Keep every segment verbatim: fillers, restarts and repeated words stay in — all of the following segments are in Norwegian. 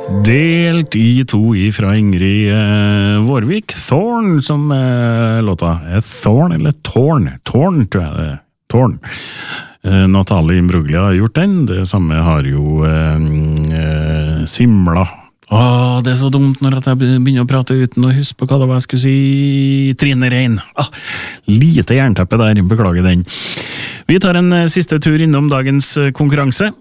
Delt i to ifra Ingrid eh, Vårvik. Thorn som eh, låta. Er Thorn eller Torn? Torn, tror jeg det er. Torn. Eh, Natalie Imbruglia har gjort den. Det samme har jo eh, eh, Simla. Åh, det er så dumt når jeg begynner å prate uten å huske på hva det var jeg skulle si. Trine Rein. Ah, lite jernteppe der, beklager den. Vi tar en eh, siste tur innom dagens eh, konkurranse.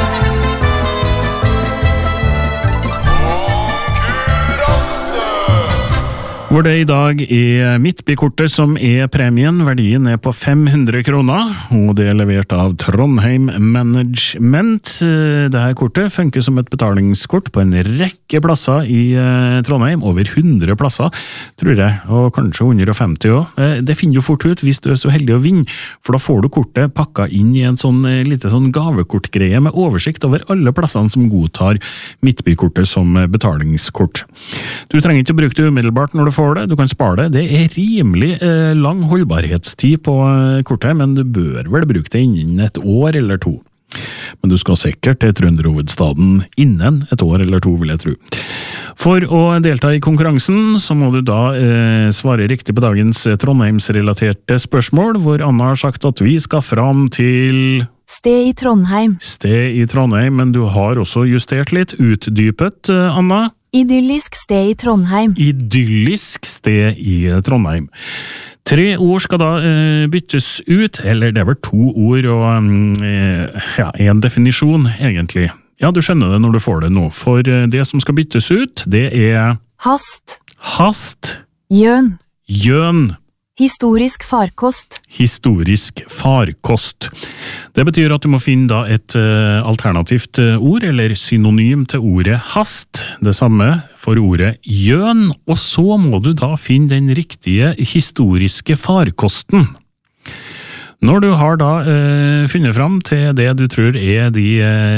Hvor det i dag er Midtbykortet som er premien. Verdien er på fem hundre kroner, og det er levert av Trondheim Management. Dette kortet funker som et betalingskort på en rekke plasser i Trondheim, over hundre plasser, tror jeg, og kanskje hundre og femti også. Det finner du fort ut hvis du er så heldig å vinne, for da får du kortet pakket inn i en sånn lite sånn gavekortgreie med oversikt over alle plassene som godtar Midtbykortet som betalingskort. Du trenger ikke å bruke det umiddelbart når du får det, du kan spare det. Det er rimelig eh, lang holdbarhetstid på eh, kortet, men du bør vel bruke det innen et år eller to. Men du skal sikkert til Trønderhovedstaden innen et år eller to, vil jeg tro. For å delta i konkurransen, så må du da eh, svare riktig på dagens Trondheimsrelaterte spørsmål, hvor Anna har sagt at vi skal fram til... Sted i Trondheim. Sted i Trondheim, men du har også justert litt, utdypet, Anna. Idyllisk sted i Trondheim. Idyllisk sted i Trondheim. Tre ord skal da eh, byttes ut, eller det er vel to ord og eh, ja, en definisjon, egentlig. Ja, du skjønner det når du får det nå, for det som skal byttes ut, det er... Hast. Hast. Gjøn. Gjøn. Historisk farkost. Historisk farkost. Det betyr at du må finne da et uh, alternativt uh, ord, eller synonym til ordet hast. Det samme for ordet gjøn, og så må du da finne den riktige historiske farkosten. Når du har da uh, funnet fram til det du tror er de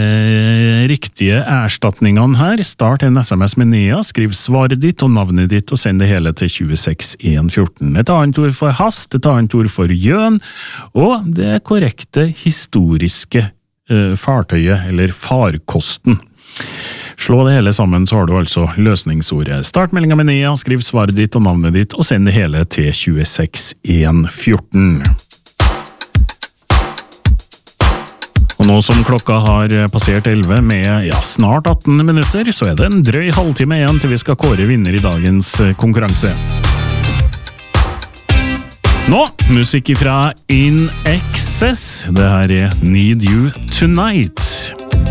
uh, riktige erstatningene her, start en sms med Nea, skriv svaret ditt og navnet ditt og send det hele til tjueseks én fjorten. Et annet ord for hast, et annet ord for gjøn, og det korrekte historiske uh, fartøyet, eller farkosten. Slå det hele sammen, så har du altså løsningsordet. Start meldingen med Nea, skriv svaret ditt og navnet ditt og send det hele til tjueseks én fjorten. Og nå som klokka har passert elleve med ja, snart atten minutter, så er det en drøy halvtime igjen til vi skal kåre vinner i dagens konkurranse. Nå, musikk fra In Excess. Det her er Need You Tonight.